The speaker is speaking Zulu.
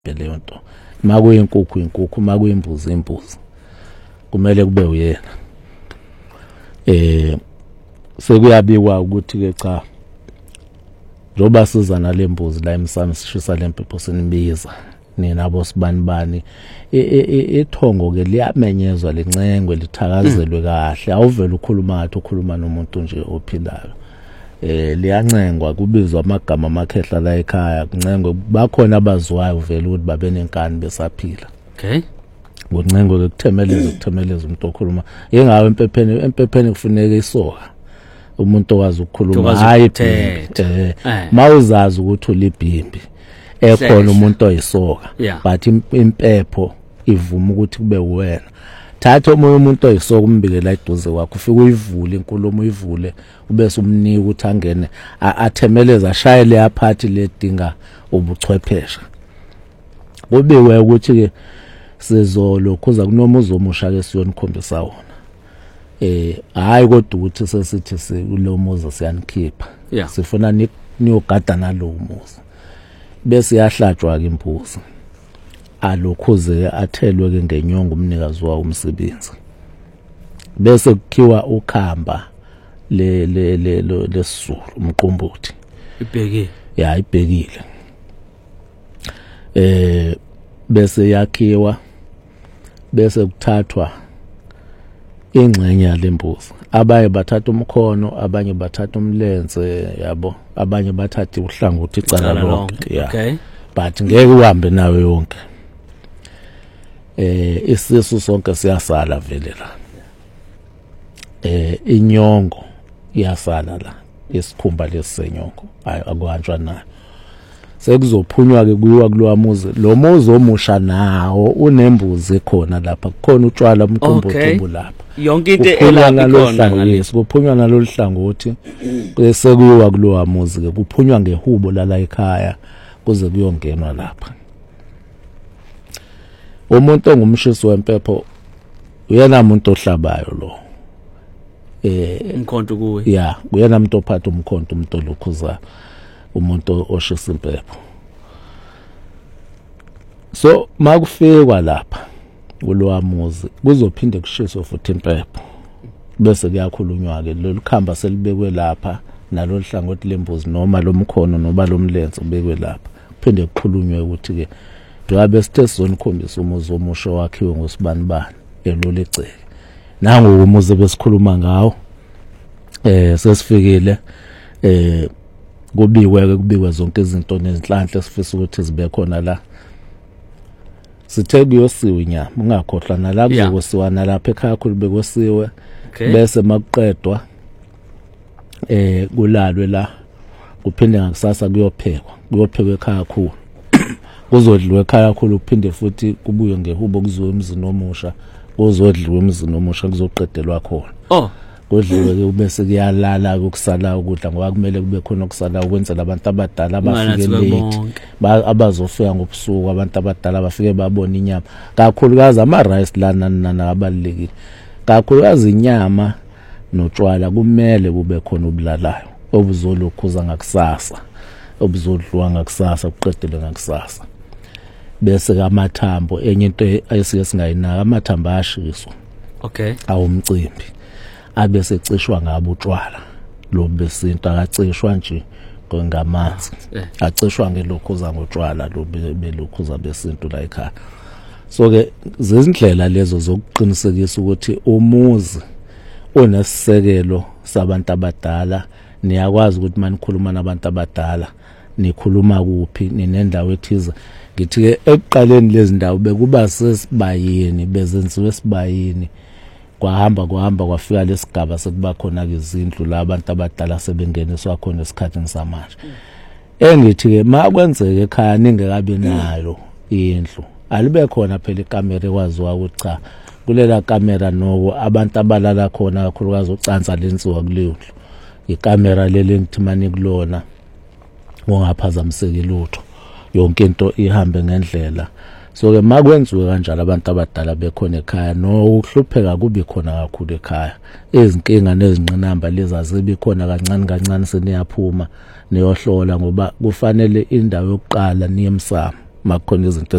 leyo nto. Makuyinkukhu inkukhu, makuyimbuzi imbuzi. Kumele kube uyena. Sekuyabikwa ukuthi ke cha. Njoba sizana lembuzi la emsamo sishisa lempepho sinibiza. Nina bosibanibani ithongo ke liyamenyezwa lencengwe lithakazelwe kahle. Awuvela ukhuluma ngathi ukhuluma nomuntu nje ophilayo. Liyancengwa kubizwa amagama amakhehla la ekhaya kuncengwe bakhona abazwayo vele ukuthi babenenkani besaphila. Okay. Ngoncengwe ke kuthemeleza umuntu okhuluma yengawe empepheni kufuneka isoka umuntu owazi ukukhuluma hayi mawuzazi ukuthi ulibhimbi ekhona umuntu oyisoka but impepho ivuma ukuthi kube wena. Thatha omunye umuntu oyisoka umbikela eduze kwakho ufike uyivule inkulumo uyivule ubese umnika ukuthi angene athemeleza ashayele yaphathi ledinga ubuchwepheshe. Kubiwe ukuthi ke sizolokhuza kunoma uzomusha ke siyonikhombisa wona. Hayi kodwa ukuthi sesithi kulo muzi siyanikhipha. Sifuna niyogada nalowo muzi. Bese yahlatshwa ke imbuzi. Alokhuze athelwe ke ngenyongo umnikazi wawo umsebenzi. Bese kukhiwa ukhamba lesizulu umqombothi. Ibhekile. Ya ibhekile. Bese yakhiwa bese kuthathwa ingxenye yalembuzi. Abaye bathatha umkhono, abanye bathatha umlenze, yabo. Abanye bathatha uhlangothi icala lonke. Okay. But ngeke uhambe nawe yonke. Isisu sonke siyasala vele la. Inyongo iyasala la. Isikhumba lesenyongo akuhanjwa nayo. Sekuzophunywa ke kuyiwa kulowa muzi. Lo muzi omusha nawo unembuzi khona lapha. Kukhona utshwala umqombothi lapha. Yonke into elapha khona. Yes, kuphunywa nalolu hlangothi. Bese kuyiwa kulowa muzi ke kuphunywa ngehubo la ekhaya kuze kuyongenwa lapha. Umuntu ongumshisi wempepho uyena umuntu ohlabayo lo. Umkhonto kuwe. Yeah, uyena umuntu ophatha umkhonto umuntu olukhuza umuntu oshisa impepho. So makufikwa lapha kulowa muzi kuzophinde kushiswe futhi impepho. Bese kuyakhulunywa ke lolu khamba selibekwe lapha nalolu hlangothi lembuzi noma lomkhono noba lomlenze ubekwe lapha. Kuphinde kukhulunywe ukuthi ke njengoba sithe sizonikhombisa umuzi omusha wakhiwe ngosibanibani eloleceke. Nangu umuzi besikhuluma ngawo. Sesifikile kubiwe zonke izinto nezinhlanhla esifisa ukuthi zibe khona la. Sithe kuyosiwa inyama ungakhohlwa nala kuzokosiwa nalapha ekhaya khulu bekosiwe. Bese makuqedwa kulalwe la kuphinde ngakusasa kuyophekwa ekhaya khulu. Kuzodliwa ekhaya khulu kuphinde futhi kubuye ngehubo kuziwe emzini omusha kuzodliwa emzini omusha kuzoqedelwa khona. Kodliwe ke bese kuyalala ukusala ukudla ngoba kumele kube khona okusala ukwenzela abantu abadala abafike late abazofika ngobusuku abantu abadala bafike babona inyama kakhulukazi ama rice lana abalekile kakhulukazi inyama notshwala kumele kube khona ubulalayo obuzolokhuza ngakusasa obuzodliwa ngakusasa kuqedelwe ngakusasa. Bese amathambo enye into esike singayinaka amathambo ayashiswa. Okay. Awumcimbi abese cishwa ngabo utshwala lo besinto akacishwa nje ngamanzi acishwa ngelokhuza ngotshwala lo belokhuza besinto la ekhaya. So ke zezindlela lezo zokuqinisekisa ukuthi umuzi onesisekelo sabantu abadala niyakwazi ukuthi manikhuluma nabantu abadala nikhuluma kuphi ninendawo ethize. Ngithi ke ekuqaleni lezi ndawo bekuba sesibayini bezenziwe esibayini kwahamba kwafika lesigaba sekuba khona ke izindlu la abantu abadala sebengeniswa khona esikhathini samanje. Engithi ke makwenzeke ekhaya ningekabe nayo indlu alibe khona phela ikamera ekwaziwa ukuthi cha kulela kamera noko abantu abalala khona kakhulukazi ucansa lenziwa kuleyo ndlu. Ikamera lele ngithimani kulona ungaphazamiseki lutho yonke into ihambe ngendlela. So ke makwenziwe kanjalo abantu abadala bekhona ekhaya no ukuhlupheka kubi khona kakhulu ekhaya. Izinkinga nezinqinamba lezi azibi khona kancane seniyaphuma niyohlola ngoba kufanele indawo yokuqala niye emsamo makukhona izinto